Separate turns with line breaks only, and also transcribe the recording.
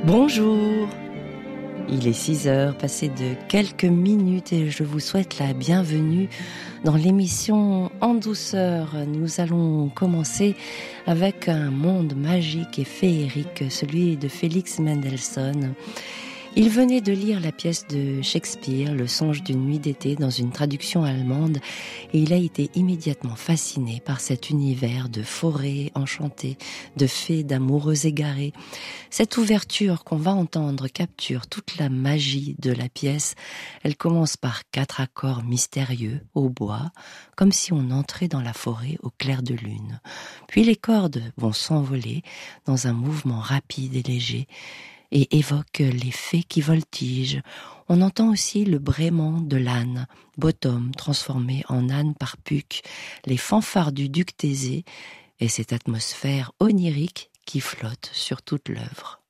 Bonjour, il est 6 heures, passé de quelques minutes et je vous souhaite la bienvenue dans l'émission En douceur. Nous allons commencer avec un monde magique et féerique, celui de Félix Mendelssohn. Il venait de lire la pièce de Shakespeare, Le songe d'une nuit d'été, dans une traduction allemande, et il a été immédiatement fasciné par cet univers de forêts enchantées, de fées, d'amoureux égarés. Cette ouverture qu'on va entendre capture toute la magie de la pièce. Elle commence par 4 accords mystérieux au bois, comme si on entrait dans la forêt au clair de lune. Puis les cordes vont s'envoler dans un mouvement rapide et léger, et évoque les fées qui voltigent. On entend aussi le braiement de l'âne, Bottom transformé en âne par Puck, les fanfares du duc Thésée et cette atmosphère onirique qui flotte sur toute l'œuvre.